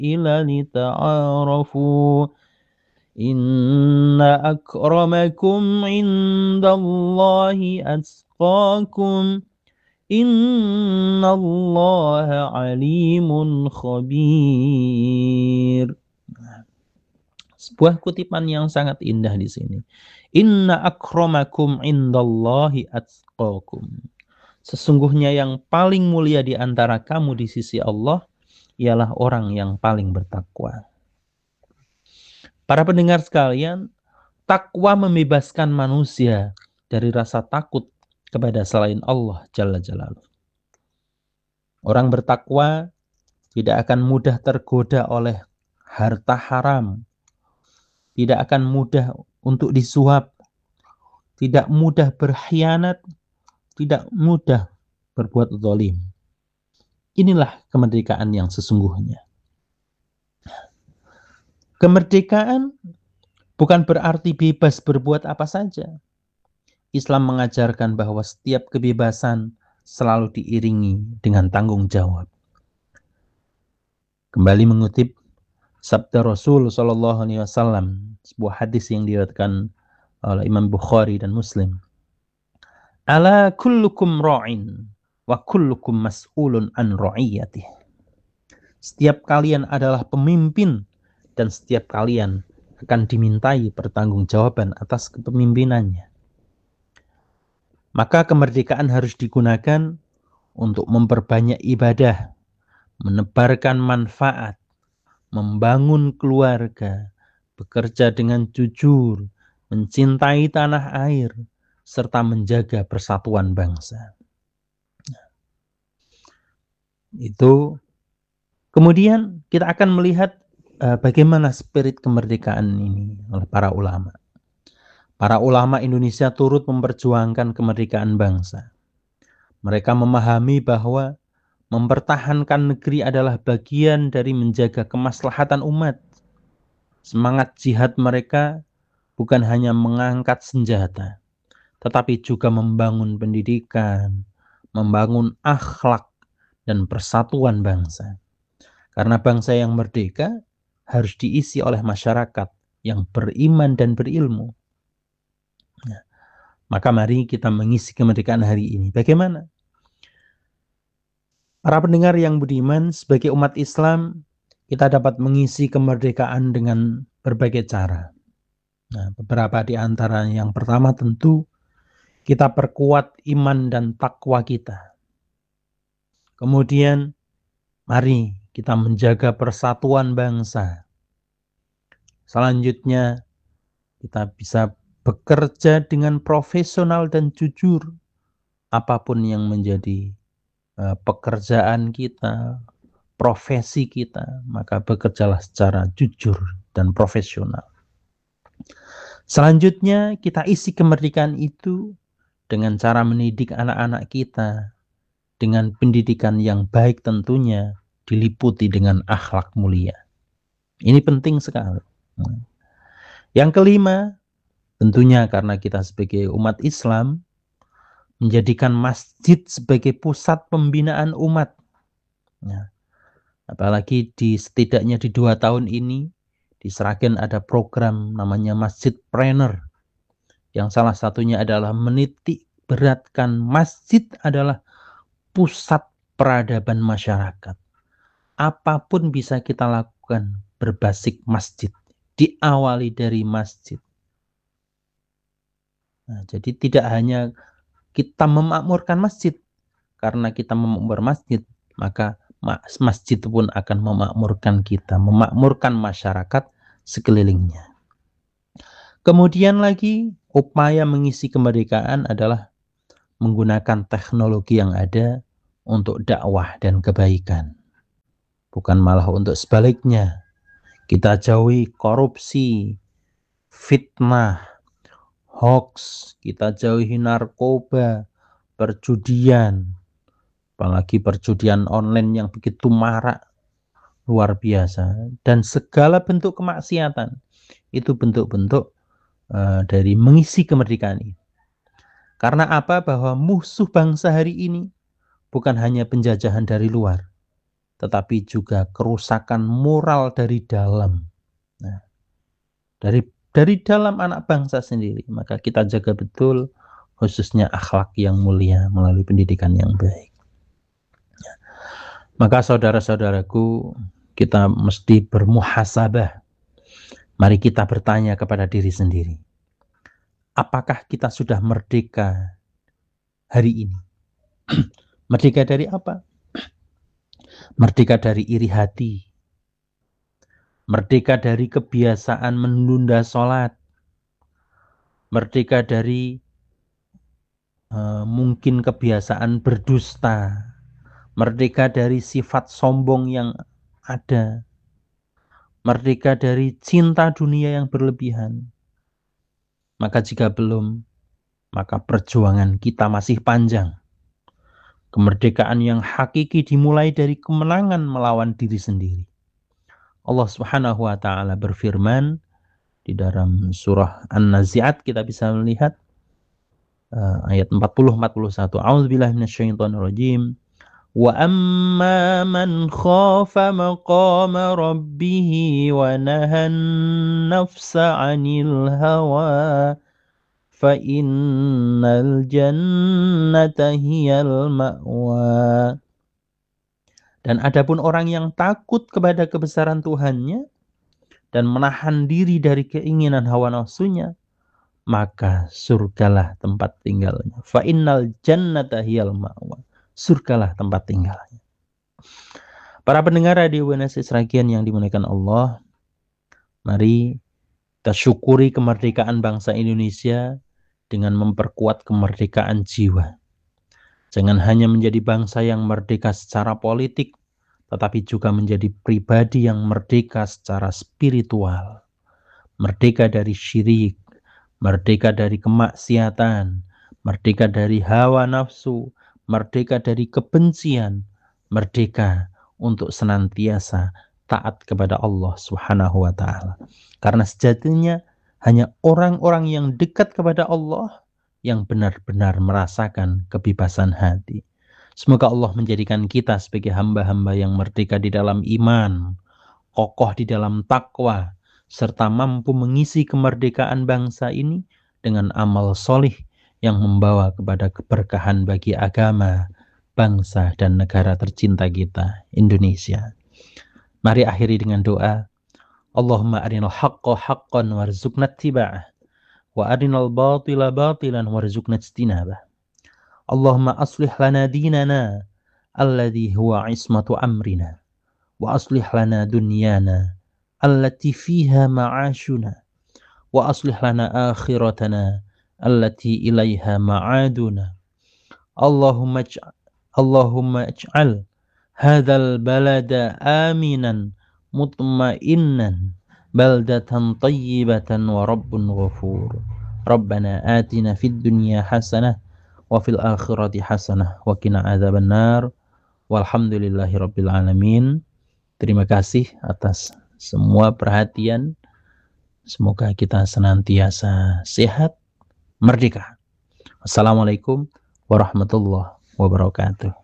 ila lita'arafu inna akramakum indallahi atqakum innallaha alimun khabir. Sebuah kutipan yang sangat indah di sini. Inna akramakum indallahi atqakum. Sesungguhnya yang paling mulia di antara kamu di sisi Allah ialah orang yang paling bertakwa. Para pendengar sekalian, takwa membebaskan manusia dari rasa takut kepada selain Allah Jalla Jalaluh. Orang bertakwa tidak akan mudah tergoda oleh harta haram, tidak akan mudah untuk disuap, tidak mudah berkhianat, tidak mudah berbuat zalim. Inilah kemerdekaan yang sesungguhnya. Kemerdekaan bukan berarti bebas berbuat apa saja. Islam mengajarkan bahwa setiap kebebasan selalu diiringi dengan tanggung jawab. Kembali mengutip sabda Rasul SAW, sebuah hadis yang diriwayatkan oleh Imam Bukhari dan Muslim. Ala kullukum ra'in wa kullukum mas'ulun an ra'iyatih. Setiap kalian adalah pemimpin dan setiap kalian akan dimintai pertanggungjawaban atas kepemimpinannya. Maka kemerdekaan harus digunakan untuk memperbanyak ibadah, menebarkan manfaat, membangun keluarga, bekerja dengan jujur, mencintai tanah air, serta menjaga persatuan bangsa. Itu. Kemudian kita akan melihat bagaimana spirit kemerdekaan ini oleh para ulama. Para ulama Indonesia turut memperjuangkan kemerdekaan bangsa. Mereka memahami bahwa mempertahankan negeri adalah bagian dari menjaga kemaslahatan umat. Semangat jihad mereka bukan hanya mengangkat senjata, tetapi juga membangun pendidikan, membangun akhlak dan persatuan bangsa. Karena bangsa yang merdeka harus diisi oleh masyarakat yang beriman dan berilmu. Nah, maka mari kita mengisi kemerdekaan hari ini. Bagaimana? Para pendengar yang budiman, sebagai umat Islam, kita dapat mengisi kemerdekaan dengan berbagai cara. Nah, beberapa di antara yang pertama tentu kita perkuat iman dan takwa kita. Kemudian, mari kita menjaga persatuan bangsa. Selanjutnya, kita bisa bekerja dengan profesional dan jujur. Apapun yang menjadi pekerjaan kita, profesi kita, maka bekerjalah secara jujur dan profesional. Selanjutnya, kita isi kemerdekaan itu dengan cara mendidik anak-anak kita, dengan pendidikan yang baik tentunya, diliputi dengan akhlak mulia. Ini penting sekali. Yang kelima, tentunya karena kita sebagai umat Islam, menjadikan masjid sebagai pusat pembinaan umat. Ya. Apalagi setidaknya di 2 tahun ini, di Sragen ada program namanya Masjid Planner, yang salah satunya adalah menitik beratkan masjid adalah pusat peradaban masyarakat. Apapun bisa kita lakukan berbasis masjid, diawali dari masjid. Nah, jadi tidak hanya kita memakmurkan masjid, karena kita memakmurkan masjid, maka masjid pun akan memakmurkan kita, memakmurkan masyarakat sekelilingnya. Kemudian lagi, upaya mengisi kemerdekaan adalah menggunakan teknologi yang ada untuk dakwah dan kebaikan. Bukan malah untuk sebaliknya. Kita jauhi korupsi, fitnah, hoax, kita jauhi narkoba, perjudian, apalagi perjudian online yang begitu marak, luar biasa, dan segala bentuk kemaksiatan. Itu bentuk-bentuk dari mengisi kemerdekaan ini. Karena apa? Bahwa musuh bangsa hari ini bukan hanya penjajahan dari luar, tetapi juga kerusakan moral dari dalam. Nah, dari dalam anak bangsa sendiri, maka kita jaga betul khususnya akhlak yang mulia melalui pendidikan yang baik. Maka saudara-saudaraku, kita mesti bermuhasabah. Mari kita bertanya kepada diri sendiri. Apakah kita sudah merdeka hari ini? Merdeka dari apa? Merdeka dari iri hati. Merdeka dari kebiasaan menunda sholat. Merdeka dari mungkin kebiasaan berdusta. Merdeka dari sifat sombong yang ada. Merdeka dari cinta dunia yang berlebihan. Maka jika belum, maka perjuangan kita masih panjang. Kemerdekaan yang hakiki dimulai dari kemenangan melawan diri sendiri. Allah Subhanahu wa taala berfirman di dalam surah An-Nazi'at, kita bisa melihat ayat 40-41. A'udzubillahi minasyaitonirrajim. Wa amma man khafa maqama rabbih wa nahan nafsa 'anil hawa fa innal jannata hiyal ma'wa. Dan adapun orang yang takut kepada kebesaran Tuhannya dan menahan diri dari keinginan hawa nafsunya, maka surgalah tempat tinggalnya. Fa innal jannata hiyal ma'wa. Surgalah tempat tinggalnya. Para pendengar Radio UNS Sragen yang dimuliakan Allah, mari kita syukuri kemerdekaan bangsa Indonesia dengan memperkuat kemerdekaan jiwa. Jangan hanya menjadi bangsa yang merdeka secara politik, tetapi juga menjadi pribadi yang merdeka secara spiritual. Merdeka dari syirik, merdeka dari kemaksiatan, merdeka dari hawa nafsu, merdeka dari kebencian, merdeka untuk senantiasa taat kepada Allah Subhanahu wa taala. Karena sejatinya hanya orang-orang yang dekat kepada Allah yang benar-benar merasakan kebebasan hati. Semoga Allah menjadikan kita sebagai hamba-hamba yang merdeka di dalam iman, kokoh di dalam takwa, serta mampu mengisi kemerdekaan bangsa ini dengan amal solih yang membawa kepada keberkahan bagi agama, bangsa, dan negara tercinta kita, Indonesia. Mari akhiri dengan doa. Allahumma arinal haqqa haqqan warzuqna ittiba'ah, wa arinal batila batilan warzuqna ijtinabah. Allahumma aslih lana dinana alladhi huwa ismatu amrina, wa aslih lana dunyana allati fiha ma'ashuna, wa aslih lana akhiratana allati ilaiha ma'aduna. Allahumma ij'al hadzal balada aminan mutma'innan baldatan tayyibatan wa rabbun ghafur. Rabbana atina fid dunya hasanah wa fil akhirati hasanah wa qina adzabannar. Walhamdulillahi rabbil alamin. Terima kasih atas semua perhatian. Semoga kita senantiasa sehat, merdeka. Assalamualaikum warahmatullahi wabarakatuh.